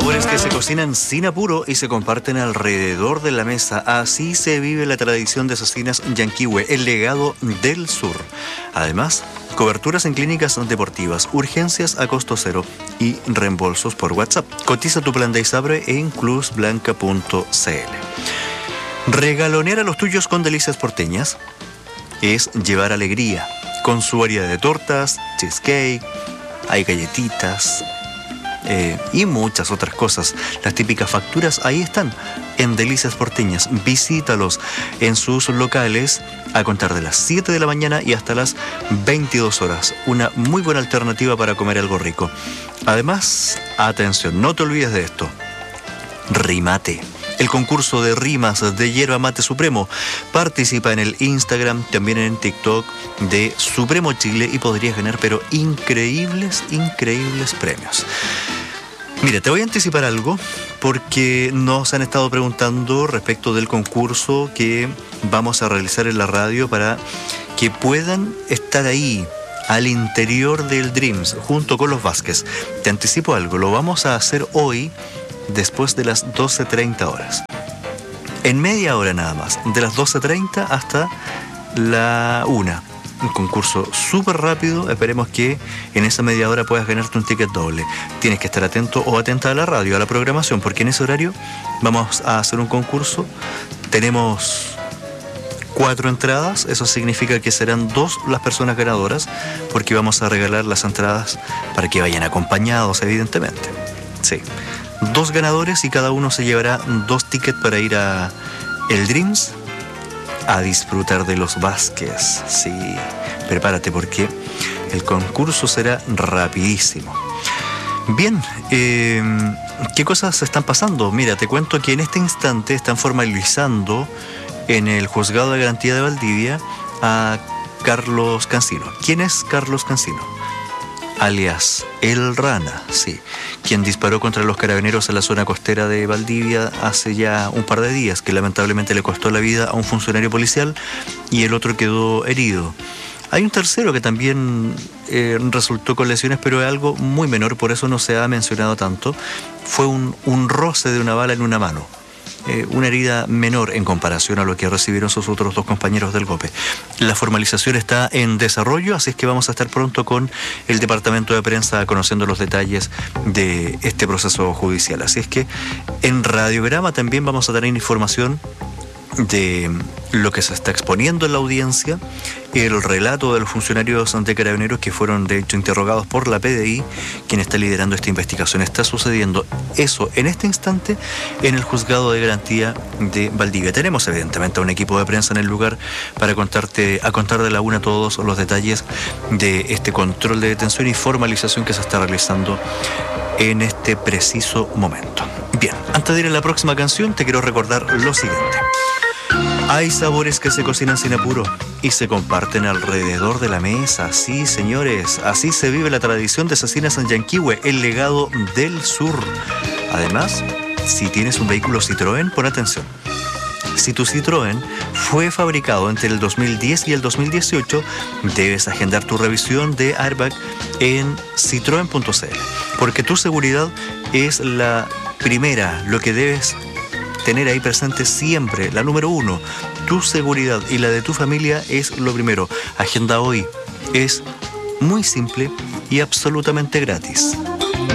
Sabores que se cocinan sin apuro y se comparten alrededor de la mesa. Así se vive la tradición de Cocinas Yanquihue, el legado del sur. Además, coberturas en clínicas deportivas, urgencias a costo cero y reembolsos por WhatsApp. Cotiza tu plan de ISAPRE en cruzblanca.cl. Regalonear a los tuyos con delicias porteñas es llevar alegría. Con su variedad de tortas, cheesecake, hay galletitas y muchas otras cosas. Las típicas facturas ahí están, en Delicias Porteñas. Visítalos en sus locales a contar de las 7 de la mañana y hasta las 22 horas. Una muy buena alternativa para comer algo rico. Además, atención, no te olvides de esto. Rimate. El concurso de rimas de Yerba Mate Supremo. Participa en el Instagram, también en TikTok de Supremo Chile y podrías ganar, pero increíbles premios. Mira, te voy a anticipar algo porque nos han estado preguntando respecto del concurso que vamos a realizar en la radio para que puedan estar ahí al interior del Dreams junto con los Vázquez. Te anticipo algo, lo vamos a hacer hoy después de las 12:30 horas. En media hora nada más, de las 12:30 hasta la 1. Un concurso súper rápido, esperemos que en esa media hora puedas ganarte un ticket doble. Tienes que estar atento o atenta a la radio, a la programación, porque en ese horario vamos a hacer un concurso. Tenemos 4 entradas, eso significa que serán 2 las personas ganadoras, porque vamos a regalar las entradas para que vayan acompañados, evidentemente. Sí. 2 ganadores y cada uno se llevará 2 tickets para ir a el Dreams a disfrutar de los Vázquez. Sí, prepárate porque el concurso será rapidísimo. Bien, ¿qué cosas están pasando? Mira, te cuento que en este instante están formalizando en el Juzgado de Garantía de Valdivia a Carlos Cancino. ¿Quién es Carlos Cancino? Alias El Rana, sí, quien disparó contra los carabineros en la zona costera de Valdivia hace ya un par de días, que lamentablemente le costó la vida a un funcionario policial y el otro quedó herido. Hay un tercero que también resultó con lesiones, pero es algo muy menor, por eso no se ha mencionado tanto. Fue un roce de una bala en una mano. Una herida menor en comparación a lo que recibieron sus otros 2 compañeros del GOPE. La formalización está en desarrollo, así es que vamos a estar pronto con el departamento de prensa conociendo los detalles de este proceso judicial. Así es que en Radiograma también vamos a tener información de lo que se está exponiendo en la audiencia, el relato de los funcionarios de carabineros que fueron de hecho interrogados por la PDI, quien está liderando esta investigación. Está sucediendo eso en este instante en el Juzgado de Garantía de Valdivia. Tenemos evidentemente un equipo de prensa en el lugar para contar de la una todos los detalles de este control de detención y formalización que se está realizando en este preciso momento. Bien, antes de ir a la próxima canción te quiero recordar lo siguiente. Hay sabores que se cocinan sin apuro y se comparten alrededor de la mesa. Sí, señores, así se vive la tradición de Cocinas Yanquihue, el legado del sur. Además, si tienes un vehículo Citroën, pon atención. Si tu Citroën fue fabricado entre el 2010 y el 2018, debes agendar tu revisión de airbag en citroen.cl, porque tu seguridad es la primera, lo que debes tener ahí presente siempre, la número 1. Tu seguridad y la de tu familia es lo primero. Agenda hoy. Es muy simple y absolutamente gratis.